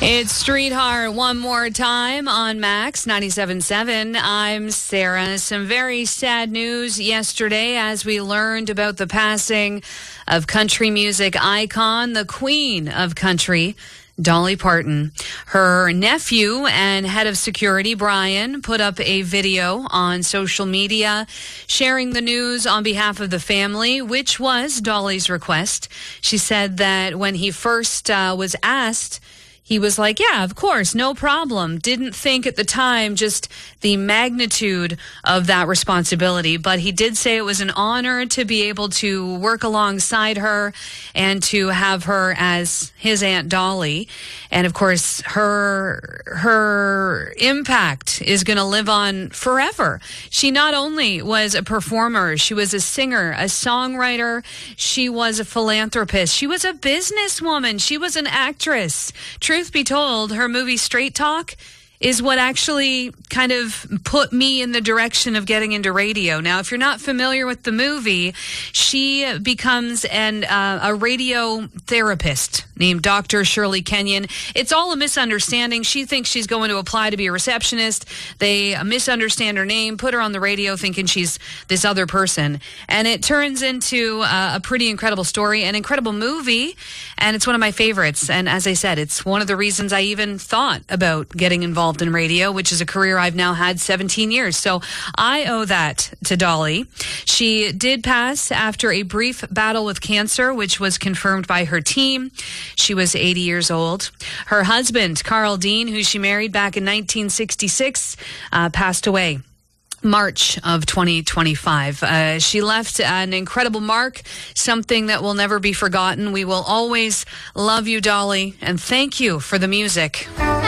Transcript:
It's Street Heart one more time on Max 97.7. I'm Sarah. Some very sad news yesterday as we learned about the passing of country music icon, the Queen of Country, Dolly Parton. Her nephew and head of security, Brian, put up a video on social media sharing the news on behalf of the family, which was Dolly's request. She said that when he first was asked, he was like, yeah, of course, no problem. Didn't think at the time just the magnitude of that responsibility. But he did say it was an honor to be able to work alongside her and to have her as his Aunt Dolly. And of course, her impact is going to live on forever. She not only was a performer, she was a singer, a songwriter. She was a philanthropist. She was a businesswoman. She was an actress. Truth be told, her movie Straight Talk is what actually kind of put me in the direction of getting into radio. Now, if you're not familiar with the movie, she becomes a radio therapist named Dr. Shirley Kenyon. It's all a misunderstanding. She thinks she's going to apply to be a receptionist. They misunderstand her name, put her on the radio thinking she's this other person. And it turns into a pretty incredible story, an incredible movie, and it's one of my favorites. And as I said, it's one of the reasons I even thought about getting involved in radio, which is a career I've now had 17 years. So I owe that to Dolly. She did pass after a brief battle with cancer, which was confirmed by her team. She was 80 years old. Her husband, Carl Dean, who she married back in 1966, passed away March of 2025. She left an incredible mark, something that will never be forgotten. We will always love you, Dolly, and thank you for the music.